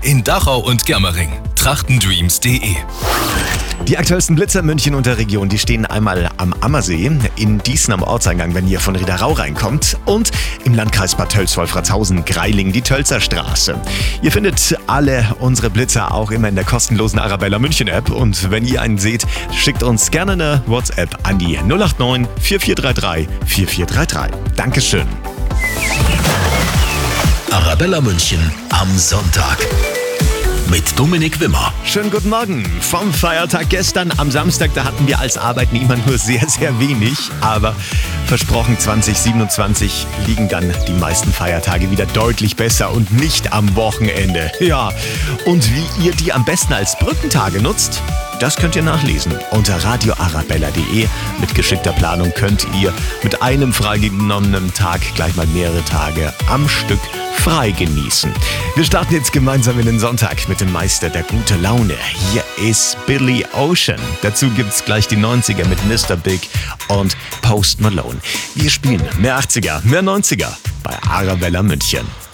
in Dachau und Germering. Trachtendreams.de. Die aktuellsten Blitzer München und der Region, die stehen einmal am Ammersee, in Dießen am Ortseingang, wenn ihr von Riederau reinkommt, und im Landkreis Bad Tölz-Wolfratshausen, Greiling, die Tölzer Straße. Ihr findet alle unsere Blitzer auch immer in der kostenlosen Arabella München App, und wenn ihr einen seht, schickt uns gerne eine WhatsApp an die 089 4433 4433. Dankeschön. Arabella München am Sonntag. Mit Dominik Wimmer. Schönen guten Morgen. Vom Feiertag gestern am Samstag, da hatten wir als Arbeitnehmer nur sehr, sehr wenig. Aber versprochen, 2027 liegen dann die meisten Feiertage wieder deutlich besser und nicht am Wochenende. Ja, und wie ihr die am besten als Brückentage nutzt, das könnt ihr nachlesen unter radioarabella.de. Mit geschickter Planung könnt ihr mit einem freigenommenen Tag gleich mal mehrere Tage am Stück frei genießen. Wir starten jetzt gemeinsam in den Sonntag mit dem Meister der guten Laune. Hier ist Billy Ocean. Dazu gibt's gleich die 90er mit Mr. Big und Post Malone. Wir spielen mehr 80er, mehr 90er bei Arabella München.